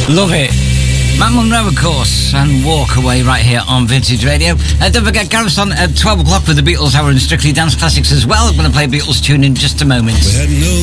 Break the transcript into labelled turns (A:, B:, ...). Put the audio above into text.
A: Love it. Matt Monro, of course, and Walk Away right here on Vintage Radio. Don't forget, Gareth's on at 12 o'clock with the Beatles Hour and Strictly Dance Classics as well. I'm going to play a Beatles tune in just a moment.
B: We had no